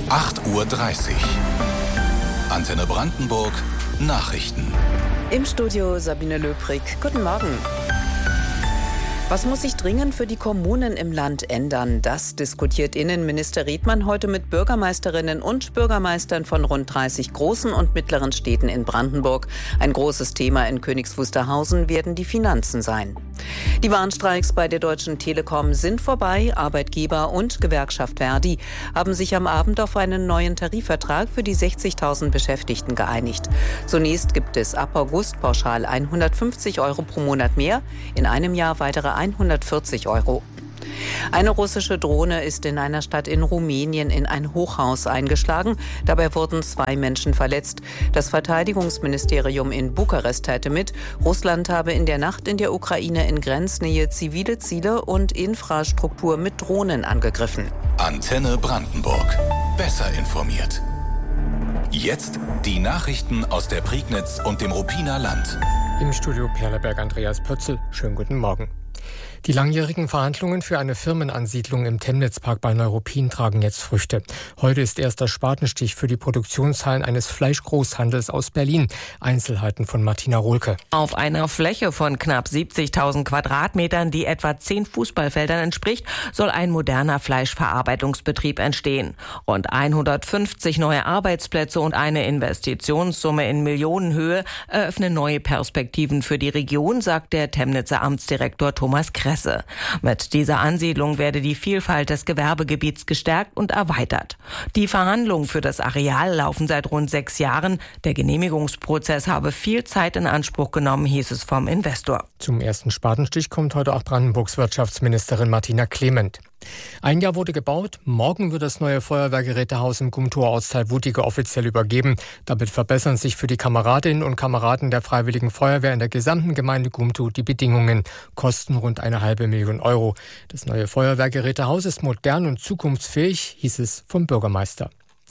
8:30 Uhr. Antenne Brandenburg Nachrichten. Im Studio Sabine Löbrig. Guten Morgen. Was muss sich dringend für die Kommunen im Land ändern? Das diskutiert Innenminister Riedmann heute mit Bürgermeisterinnen und Bürgermeistern von rund 30 großen und mittleren Städten in Brandenburg. Ein großes Thema in Königs Wusterhausen werden die Finanzen sein. Die Warnstreiks bei der Deutschen Telekom sind vorbei. Arbeitgeber und Gewerkschaft Verdi haben sich am Abend auf einen neuen Tarifvertrag für die 60.000 Beschäftigten geeinigt. Zunächst gibt es ab August pauschal 150 € pro Monat mehr, in einem Jahr weitere 140 €. Eine russische Drohne ist in einer Stadt in Rumänien in ein Hochhaus eingeschlagen. Dabei wurden 2 Menschen verletzt. Das Verteidigungsministerium in Bukarest teilte mit, Russland habe in der Nacht in der Ukraine in Grenznähe zivile Ziele und Infrastruktur mit Drohnen angegriffen. Antenne Brandenburg. Besser informiert. Jetzt die Nachrichten aus der Prignitz und dem Ruppiner Land. Im Studio Perleberg Andreas Pötzl. Schönen guten Morgen. Die langjährigen Verhandlungen für eine Firmenansiedlung im Temnitzpark bei Neuruppin tragen jetzt Früchte. Heute ist erster Spatenstich für die Produktionshallen eines Fleischgroßhandels aus Berlin. Einzelheiten von Martina Rohlke. Auf einer Fläche von knapp 70.000 Quadratmetern, die etwa 10 Fußballfeldern entspricht, soll ein moderner Fleischverarbeitungsbetrieb entstehen. Rund 150 neue Arbeitsplätze und eine Investitionssumme in Millionenhöhe eröffnen neue Perspektiven für die Region, sagt der Temnitzer Amtsdirektor Thomas Kresse. Mit dieser Ansiedlung werde die Vielfalt des Gewerbegebiets gestärkt und erweitert. Die Verhandlungen für das Areal laufen seit rund 6 Jahren. Der Genehmigungsprozess habe viel Zeit in Anspruch genommen, hieß es vom Investor. Zum ersten Spatenstich kommt heute auch Brandenburgs Wirtschaftsministerin Martina Clement. Ein Jahr wurde gebaut, morgen wird das neue Feuerwehrgerätehaus im Gumtower-Ortsteil Wutige offiziell übergeben. Damit verbessern sich für die Kameradinnen und Kameraden der Freiwilligen Feuerwehr in der gesamten Gemeinde Gumtow die Bedingungen. Kosten rund 1,5 Millionen €. Das neue Feuerwehrgerätehaus ist modern und zukunftsfähig, hieß es vom Bürgermeister.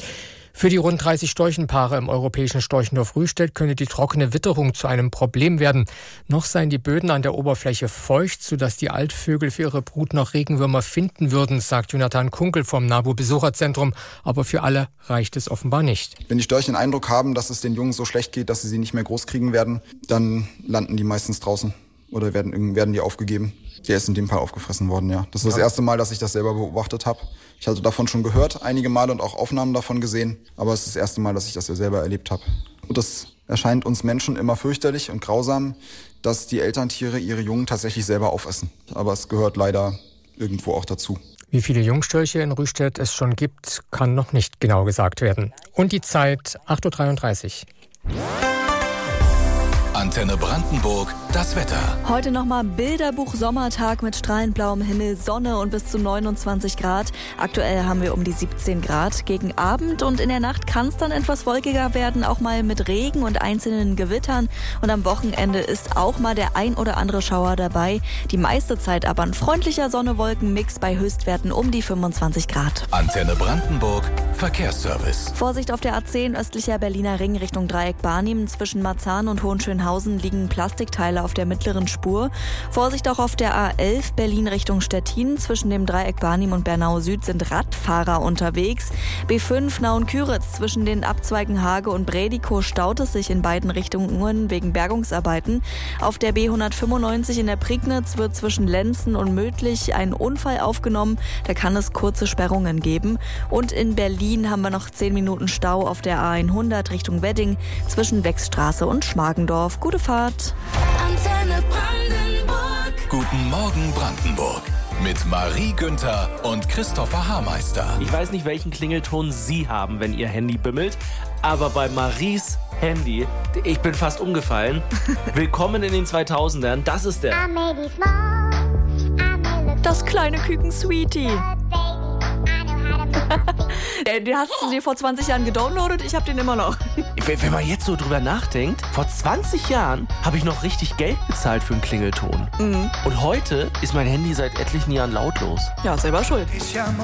Für die rund 30 Storchenpaare im europäischen Storchendorf Rüstedt könne die trockene Witterung zu einem Problem werden. Noch seien die Böden an der Oberfläche feucht, sodass die Altvögel für ihre Brut noch Regenwürmer finden würden, sagt Jonathan Kunkel vom NABU-Besucherzentrum. Aber für alle reicht es offenbar nicht. Wenn die Störche den Eindruck haben, dass es den Jungen so schlecht geht, dass sie nicht mehr groß kriegen werden, dann landen die meistens draußen oder werden die aufgegeben. Der ist in dem Fall aufgefressen worden, ja. Das ist das erste Mal, dass ich das selber beobachtet habe. Ich hatte davon schon gehört, einige Male und auch Aufnahmen davon gesehen. Aber es ist das erste Mal, dass ich das ja selber erlebt habe. Und das erscheint uns Menschen immer fürchterlich und grausam, dass die Elterntiere ihre Jungen tatsächlich selber aufessen. Aber es gehört leider irgendwo auch dazu. Wie viele Jungstörche in Rüstedt es schon gibt, kann noch nicht genau gesagt werden. Und die Zeit 8:33 Uhr. Antenne Brandenburg, das Wetter. Heute nochmal Bilderbuch-Sommertag mit strahlend blauem Himmel, Sonne und bis zu 29 Grad. Aktuell haben wir um die 17 Grad. Gegen Abend und in der Nacht kann es dann etwas wolkiger werden, auch mal mit Regen und einzelnen Gewittern. Und am Wochenende ist auch mal der ein oder andere Schauer dabei. Die meiste Zeit aber ein freundlicher Sonne-Wolken-Mix bei Höchstwerten um die 25 Grad. Antenne Brandenburg, Verkehrsservice. Vorsicht auf der A10 östlicher Berliner Ring Richtung Dreieck Barnim. Zwischen Marzahn und Hohenschönhausen liegen Plastikteile auf der mittleren Spur. Vorsicht auch auf der A11 Berlin Richtung Stettin. Zwischen dem Dreieck Barnim und Bernau Süd sind Radfahrer unterwegs. B5 Nauen-Küritz zwischen den Abzweigen Hage und Bredikow staut es sich in beiden Richtungen wegen Bergungsarbeiten. Auf der B195 in der Prignitz wird zwischen Lenzen und Mödlich ein Unfall aufgenommen. Da kann es kurze Sperrungen geben. Und in Berlin haben wir noch 10 Minuten Stau auf der A100 Richtung Wedding zwischen Wechsstraße und Schmargendorf. Gute Fahrt. Antenne Brandenburg. Guten Morgen Brandenburg. Mit Marie Günther und Christopher Haarmeister. Ich weiß nicht, welchen Klingelton Sie haben, wenn Ihr Handy bimmelt, aber bei Maries Handy, ich bin fast umgefallen. Willkommen in den 2000ern, das ist der. Das kleine Küken Sweetie. Den hast du dir vor 20 Jahren gedownloadet, ich habe den immer noch. Wenn man jetzt so drüber nachdenkt, vor 20 Jahren habe ich noch richtig Geld bezahlt für einen Klingelton. Mhm. Und heute ist mein Handy seit etlichen Jahren lautlos. Ja, selber schuld.